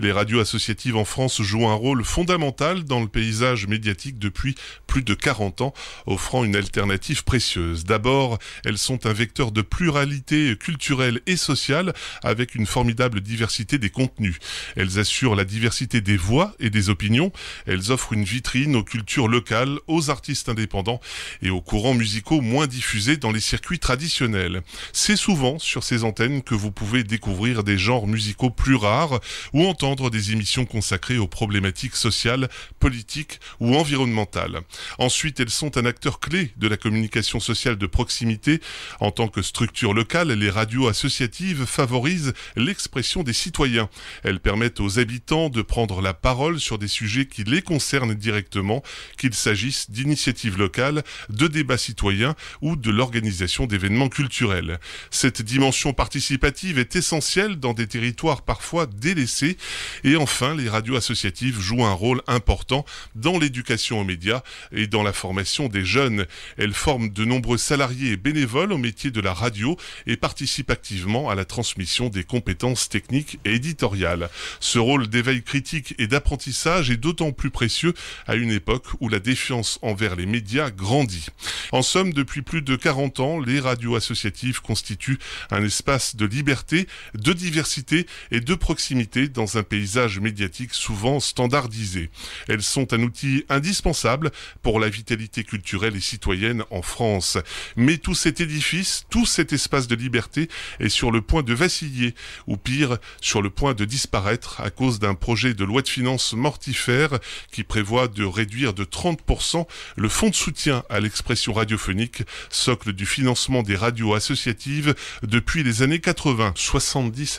Les radios associatives en France jouent un rôle fondamental dans le paysage médiatique depuis plus de 40 ans, offrant une alternative précieuse. D'abord, elles sont un vecteur de pluralité culturelle et sociale avec une formidable diversité des contenus. Elles assurent la diversité des voix et des opinions. Elles offrent une vitrine aux cultures locales, aux artistes indépendants et aux courants musicaux moins diffusés dans les circuits traditionnels. C'est souvent sur ces antennes que vous pouvez découvrir des genres musicaux plus rares ou entendre des émissions consacrées aux problématiques sociales, politiques ou environnementales. Ensuite, elles sont un acteur clé de la communication sociale de proximité. En tant que structure locale, les radios associatives favorisent l'expression des citoyens. Elles permettent aux habitants de prendre la parole sur des sujets qui les concernent directement, qu'il s'agisse d'initiatives locales, de débats citoyens ou de l'organisation d'événements culturels. Cette dimension participative est essentielle dans des territoires parfois délaissés. Et enfin, les radios associatives jouent un rôle important dans l'éducation aux médias et dans la formation des jeunes. Elles forment de nombreux salariés et bénévoles au métier de la radio et participent activement à la transmission des compétences techniques et éditoriales. Ce rôle d'éveil critique et d'apprentissage est d'autant plus précieux à une époque où la défiance envers les médias grandit. En somme, depuis plus de 40 ans, les radios associatives constituent un espace de liberté, de diversité et de proximité dans un paysage médiatique souvent standardisé. Elles sont un outil indispensable pour la vitalité culturelle et citoyenne en France. Mais tout cet édifice, tout cet espace de liberté est sur le point de vaciller, ou pire, sur le point de disparaître à cause d'un projet de loi de finances mortifère qui prévoit de réduire de 30% le fonds de soutien à l'expression radiophonique, socle du financement des radios associatives depuis les années 80. 70 à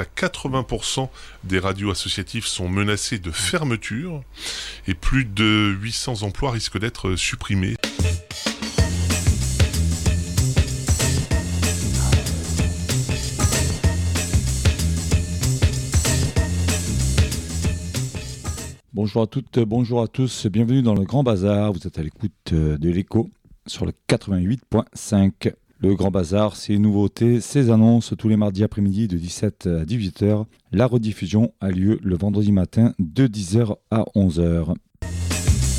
80% des radios associatives sont menacées de fermeture et plus de 800 emplois risquent d'être supprimés. Bonjour à toutes, bonjour à tous, bienvenue dans le Grand Bazar. Vous êtes à l'écoute de l'Écho sur le 88.5. Le Grand Bazar, ses nouveautés, ses annonces tous les mardis après-midi de 17 à 18h. La rediffusion a lieu le vendredi matin de 10h à 11h.